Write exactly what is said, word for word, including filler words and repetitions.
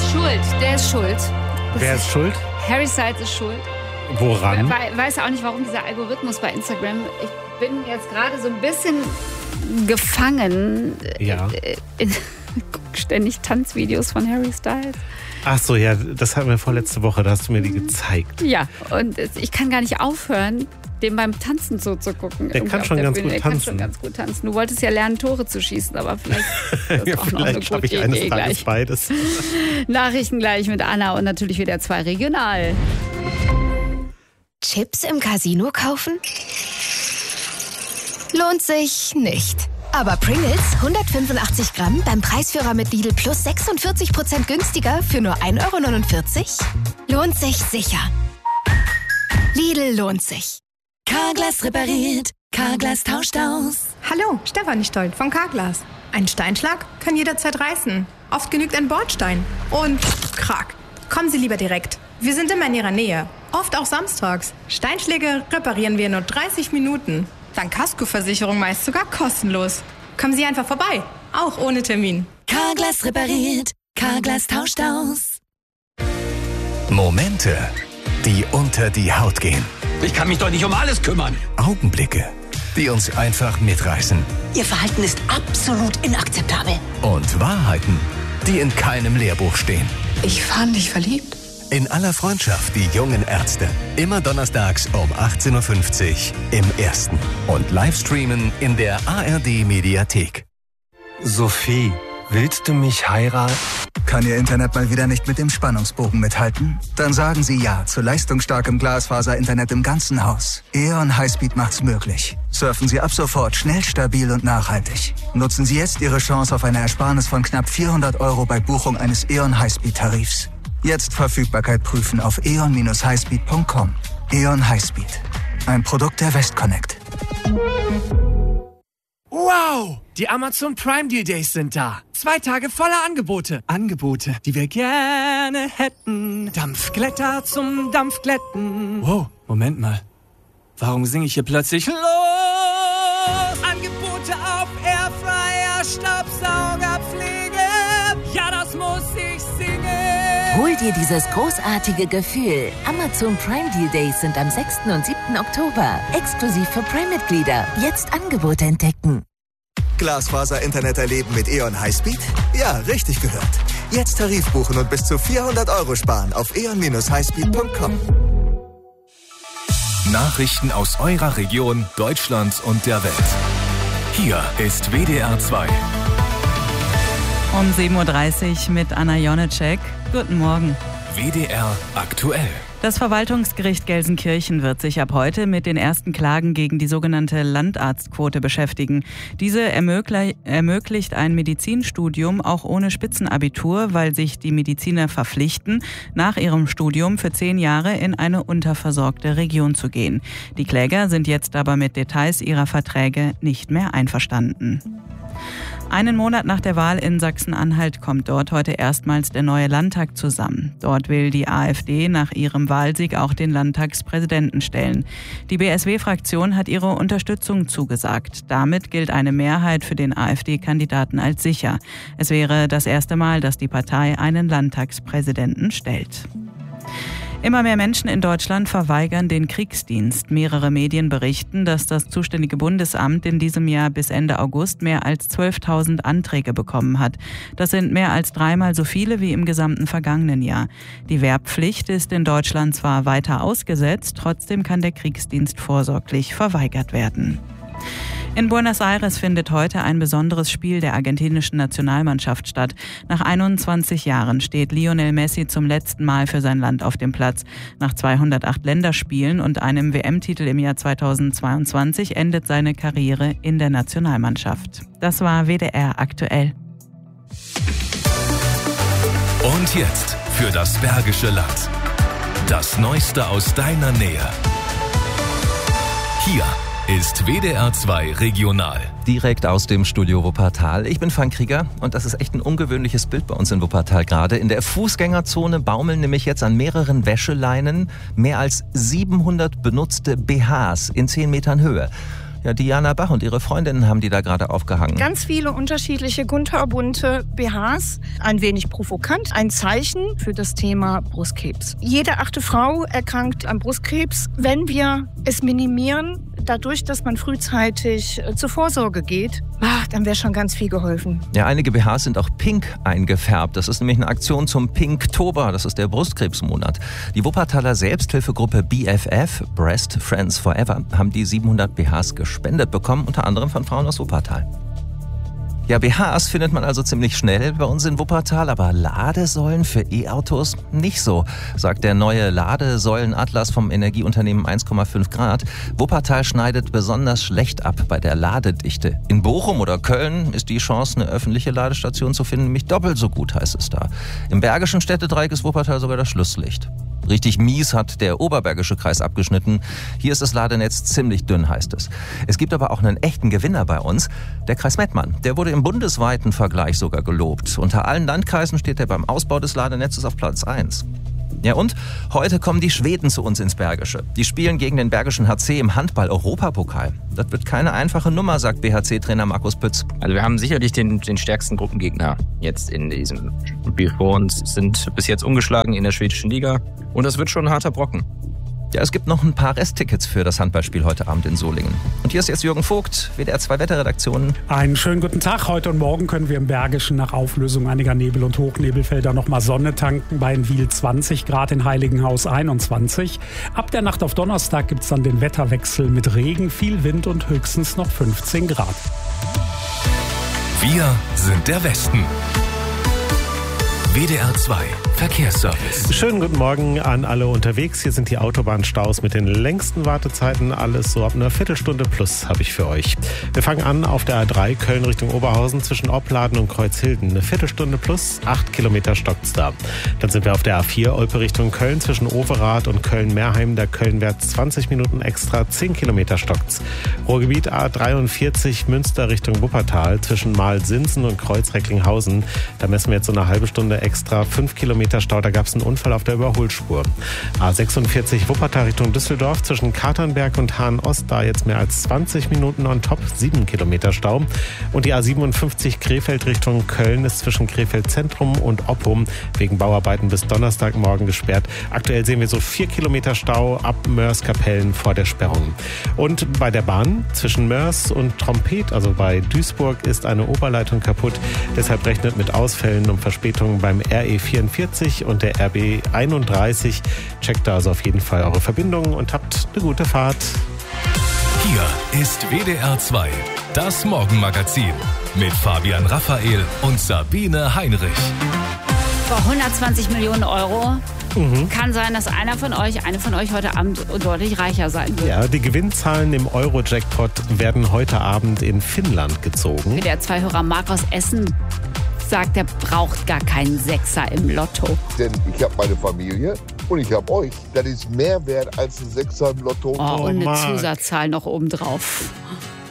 schuld. Der ist schuld. Wer ist schuld? Harry Styles ist schuld. Woran? Ich weiß auch nicht, warum dieser Algorithmus bei Instagram. Ich bin jetzt gerade so ein bisschen gefangen. Ja. Ich gucke ständig Tanzvideos von Harry Styles. Ach so, ja, das hatten wir vorletzte Woche, da hast du mir die gezeigt. Ja, und ich kann gar nicht aufhören, dem beim Tanzen zuzugucken. Der kann schon ganz gut der tanzen. kann schon ganz gut tanzen. Du wolltest ja lernen, Tore zu schießen, aber vielleicht ist das ja, auch vielleicht noch eine schaffe gute ich eines Idee Tages gleich. beides. Nachrichten gleich mit Anna und natürlich wieder zwei regional. Chips im Casino kaufen? Lohnt sich nicht. Aber Pringles hundertfünfundachtzig Gramm beim Preisführer mit Lidl plus sechsundvierzig Prozent günstiger für nur ein Euro neunundvierzig? Lohnt sich sicher. Lidl lohnt sich. Carglass repariert, Carglass tauscht aus. Hallo, Stefanie Stolt von Carglass. Ein Steinschlag kann jederzeit reißen. Oft genügt ein Bordstein. Und krack. Kommen Sie lieber direkt. Wir sind immer in Ihrer Nähe. Oft auch samstags. Steinschläge reparieren wir in nur dreißig Minuten. Dank Kaskoversicherung meist sogar kostenlos. Kommen Sie einfach vorbei. Auch ohne Termin. Carglass repariert, Carglass tauscht aus. Momente, die unter die Haut gehen. Ich kann mich doch nicht um alles kümmern. Augenblicke, die uns einfach mitreißen. Ihr Verhalten ist absolut inakzeptabel. Und Wahrheiten, die in keinem Lehrbuch stehen. Ich fand dich verliebt. In aller Freundschaft, die jungen Ärzte. Immer donnerstags um achtzehn Uhr fünfzig im Ersten. Und Livestreamen in der A R D-Mediathek. Sophie, willst du mich heiraten? Kann Ihr Internet mal wieder nicht mit dem Spannungsbogen mithalten? Dann sagen Sie ja zu leistungsstarkem Glasfaser-Internet im ganzen Haus. E O N Highspeed macht's möglich. Surfen Sie ab sofort schnell, stabil und nachhaltig. Nutzen Sie jetzt Ihre Chance auf eine Ersparnis von knapp vierhundert Euro bei Buchung eines E O N Highspeed-Tarifs. Jetzt Verfügbarkeit prüfen auf e o n dash highspeed punkt com. E O N Highspeed. Ein Produkt der Westconnect. Wow! Die Amazon Prime Deal Days sind da. Zwei Tage voller Angebote. Angebote, die wir gerne hätten. Dampfglätter zum Dampfglätten. Wow, Moment mal. Warum singe ich hier plötzlich los? Angebote auf Airfryer, Staubsaugerpflege. Ja, das muss ich singen. Hol dir dieses großartige Gefühl. Amazon Prime Deal Days sind am sechsten und siebten Oktober. Exklusiv für Prime-Mitglieder. Jetzt Angebote entdecken. Glasfaser-Internet erleben mit E O N Highspeed? Ja, richtig gehört. Jetzt Tarif buchen und bis zu vierhundert Euro sparen auf e o n dash highspeed punkt com. Nachrichten aus eurer Region, Deutschland und der Welt. Hier ist W D R zwei. Um sieben Uhr dreißig mit Anna Jonecek. Guten Morgen. W D R aktuell. Das Verwaltungsgericht Gelsenkirchen wird sich ab heute mit den ersten Klagen gegen die sogenannte Landarztquote beschäftigen. Diese ermöglich, ermöglicht ein Medizinstudium auch ohne Spitzenabitur, weil sich die Mediziner verpflichten, nach ihrem Studium für zehn Jahre in eine unterversorgte Region zu gehen. Die Kläger sind jetzt aber mit Details ihrer Verträge nicht mehr einverstanden. Einen Monat nach der Wahl in Sachsen-Anhalt kommt dort heute erstmals der neue Landtag zusammen. Dort will die AfD nach ihrem Wahlsieg auch den Landtagspräsidenten stellen. Die B S W-Fraktion hat ihre Unterstützung zugesagt. Damit gilt eine Mehrheit für den AfD-Kandidaten als sicher. Es wäre das erste Mal, dass die Partei einen Landtagspräsidenten stellt. Immer mehr Menschen in Deutschland verweigern den Kriegsdienst. Mehrere Medien berichten, dass das zuständige Bundesamt in diesem Jahr bis Ende August mehr als zwölftausend Anträge bekommen hat. Das sind mehr als dreimal so viele wie im gesamten vergangenen Jahr. Die Wehrpflicht ist in Deutschland zwar weiter ausgesetzt, trotzdem kann der Kriegsdienst vorsorglich verweigert werden. In Buenos Aires findet heute ein besonderes Spiel der argentinischen Nationalmannschaft statt. Nach einundzwanzig Jahren steht Lionel Messi zum letzten Mal für sein Land auf dem Platz. Nach zweihundertacht Länderspielen und einem W M-Titel im Jahr zweitausendzweiundzwanzig endet seine Karriere in der Nationalmannschaft. Das war W D R aktuell. Und jetzt für das Bergische Land. Das Neueste aus deiner Nähe. Hier ist W D R zwei Regional. Direkt aus dem Studio Wuppertal. Ich bin Frank Krieger und das ist echt ein ungewöhnliches Bild bei uns in Wuppertal gerade. In der Fußgängerzone baumeln nämlich jetzt an mehreren Wäscheleinen mehr als siebenhundert benutzte B Hs in zehn Metern Höhe. Ja, Diana Bach und ihre Freundinnen haben die da gerade aufgehangen. Ganz viele unterschiedliche kunterbunte B Hs, ein wenig provokant, ein Zeichen für das Thema Brustkrebs. Jede achte Frau erkrankt an Brustkrebs. Wenn wir es minimieren, dadurch, dass man frühzeitig zur Vorsorge geht, ach, dann wäre schon ganz viel geholfen. Ja, einige B Hs sind auch pink eingefärbt. Das ist nämlich eine Aktion zum Pinktober. Das ist der Brustkrebsmonat. Die Wuppertaler Selbsthilfegruppe B F F, Breast Friends Forever, haben die siebenhundert B Hs gespendet bekommen, unter anderem von Frauen aus Wuppertal. Ja, B Hs findet man also ziemlich schnell bei uns in Wuppertal, aber Ladesäulen für E-Autos nicht so, sagt der neue Ladesäulenatlas vom Energieunternehmen eins Komma fünf Grad. Wuppertal schneidet besonders schlecht ab bei der Ladedichte. In Bochum oder Köln ist die Chance, eine öffentliche Ladestation zu finden, nämlich doppelt so gut, heißt es da. Im Bergischen Städtedreieck ist Wuppertal sogar das Schlusslicht. Richtig mies hat der Oberbergische Kreis abgeschnitten. Hier ist das Ladenetz ziemlich dünn, heißt es. Es gibt aber auch einen echten Gewinner bei uns, der Kreis Mettmann. Der wurde im bundesweiten Vergleich sogar gelobt. Unter allen Landkreisen steht er beim Ausbau des Ladenetzes auf Platz eins. Ja, und heute kommen die Schweden zu uns ins Bergische. Die spielen gegen den Bergischen H C im Handball-Europapokal. Das wird keine einfache Nummer, sagt B H C-Trainer Markus Pütz. Also wir haben sicherlich den, den stärksten Gruppengegner jetzt in diesem Spiel vor uns, sind bis jetzt ungeschlagen in der schwedischen Liga und das wird schon ein harter Brocken. Ja, es gibt noch ein paar Resttickets für das Handballspiel heute Abend in Solingen. Und hier ist jetzt Jürgen Vogt, W D R zwei Wetterredaktion. Einen schönen guten Tag. Heute und morgen können wir im Bergischen nach Auflösung einiger Nebel- und Hochnebelfelder nochmal Sonne tanken. Bei Wiel zwanzig Grad, in Heiligenhaus einundzwanzig. Ab der Nacht auf Donnerstag gibt es dann den Wetterwechsel mit Regen, viel Wind und höchstens noch fünfzehn Grad. Wir sind der Westen. W D R zwei Verkehrsservice. Schönen guten Morgen an alle unterwegs. Hier sind die Autobahnstaus mit den längsten Wartezeiten. Alles so ab einer Viertelstunde plus habe ich für euch. Wir fangen an auf der A drei Köln Richtung Oberhausen zwischen Opladen und Kreuzhilden. Eine Viertelstunde plus, acht Kilometer stockt's da. Dann sind wir auf der A vier Olpe Richtung Köln zwischen Overath und Köln-Meerheim. Der Kölnwärts zwanzig Minuten extra, zehn Kilometer stockt's. Ruhrgebiet A dreiundvierzig Münster Richtung Wuppertal zwischen Mahl-Sinsen und Kreuz-Recklinghausen. Da messen wir jetzt so eine halbe Stunde extra, fünf Kilometer Stau, da gab es einen Unfall auf der Überholspur. A sechsundvierzig Wuppertal Richtung Düsseldorf zwischen Katernberg und Hahn-Ost, da jetzt mehr als zwanzig Minuten on top, sieben Kilometer Stau. Und die A siebenundfünfzig Krefeld Richtung Köln ist zwischen Krefeld Zentrum und Oppum wegen Bauarbeiten bis Donnerstagmorgen gesperrt. Aktuell sehen wir so vier Kilometer Stau ab Mörs-Kapellen vor der Sperrung. Und bei der Bahn zwischen Mörs und Trompet, also bei Duisburg, ist eine Oberleitung kaputt. Deshalb rechnet mit Ausfällen und Verspätungen beim R E vierundvierzig und der R B einunddreißig. Checkt da also auf jeden Fall eure Verbindungen und habt eine gute Fahrt. Hier ist W D R zwei, das Morgenmagazin mit Fabian Raphael und Sabine Heinrich. Vor hundertzwanzig Millionen Euro. Mhm. Kann sein, dass einer von euch, eine von euch heute Abend deutlich reicher sein wird. Ja, die Gewinnzahlen im Euro-Jackpot werden heute Abend in Finnland gezogen. W D R zwei Hörer Marc aus Essen sagt, er braucht gar keinen Sechser im Lotto. Denn ich habe meine Familie und ich habe euch. Das ist mehr wert als ein Sechser im Lotto. Oh, und eine Zusatzzahl noch obendrauf.